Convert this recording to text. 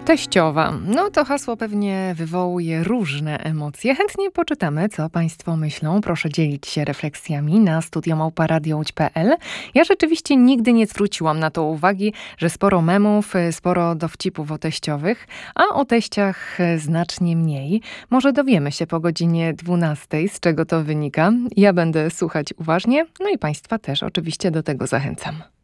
Teściowa. No to hasło pewnie wywołuje różne emocje. Chętnie poczytamy, co Państwo myślą. Proszę dzielić się refleksjami na studio@radiołódź.pl. Ja rzeczywiście nigdy nie zwróciłam na to uwagi, że sporo memów, sporo dowcipów o teściowych, a o teściach znacznie mniej. Może dowiemy się po godzinie 12, z czego to wynika. Ja będę słuchać uważnie, no i Państwa też oczywiście do tego zachęcam.